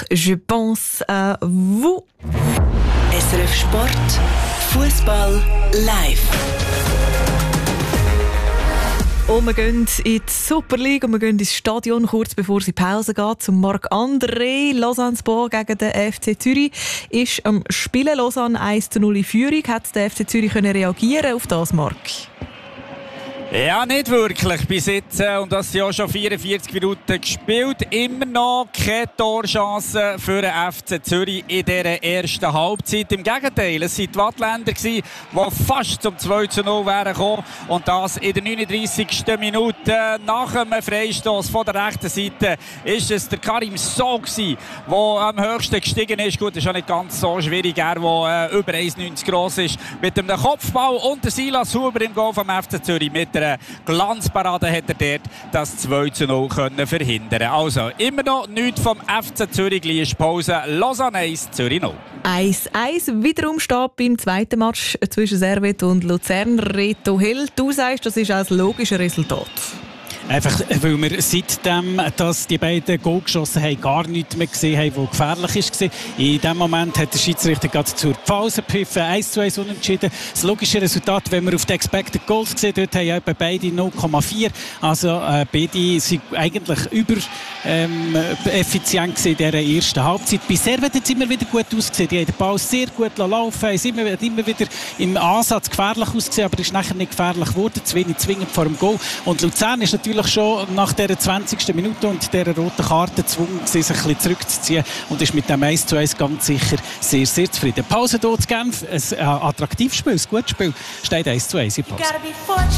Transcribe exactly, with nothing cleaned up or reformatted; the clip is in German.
Je pense à vous. S R F Sport, Fußball live. Und wir gehen in die Super League und wir gehen ins Stadion, kurz bevor es in Pause geht, zum Marc-André. Lausanne-Sport gegen den F C Zürich ist am Spielen. Lausanne eins zu null in Führung. Hat der F C Zürich können reagieren auf das, Marc? Ja, nicht wirklich bis jetzt. Und das sind ja schon vierundvierzig Minuten gespielt. Immer noch keine Torchance für den F C Zürich in dieser ersten Halbzeit. Im Gegenteil, es waren die Wattländer, die fast zum zwei zu null wären gekommen. Und das in der neununddreissigsten Minute. Nach einem Freistoß von der rechten Seite ist es der Karim So, der am höchsten gestiegen ist. Gut, das ist ja nicht ganz so schwierig. Er, der äh, über eins neunzig groß ist, mit einem Kopfball und der Silas Huber im Goal vom F C Zürich mit der Glanzparade hat er dort das zwei zu null können verhindern. Also immer noch nichts vom F C Zürich. Gleich Pause. Lausanne eins, Zürich null. eins eins. Wiederum steht beim zweiten Match zwischen Servette und Luzern. Reto Hill, du sagst, das ist auch ein logisches Resultat. Einfach, weil wir seitdem, dass die beiden Goal geschossen haben, gar nichts mehr gesehen haben, was gefährlich war. In diesem Moment hat der Schiedsrichter gerade zur Pause gepfiffen, eins zu eins unentschieden. Das logische Resultat, wenn wir auf die Expected Goals sehen, dort haben ja beide null Komma vier. Also äh, beide sind eigentlich über ähm, effizient in dieser ersten Halbzeit. Bei Servette hat es immer wieder gut ausgesehen. Die haben den Ball sehr gut laufen, es immer, immer wieder im Ansatz gefährlich ausgesehen, aber es ist nachher nicht gefährlich geworden, zu wenig zwingend vor dem Goal. Und Luzern ist natürlich schon nach der zwanzigsten Minute und dieser roten Karte gezwungen, sich ein bisschen zurückzuziehen und ist mit dem eins zu eins ganz sicher sehr, sehr zufrieden. Pause hier zu Genf, ein äh, attraktives Spiel, ein gutes Spiel, steht eins zu eins in Pause.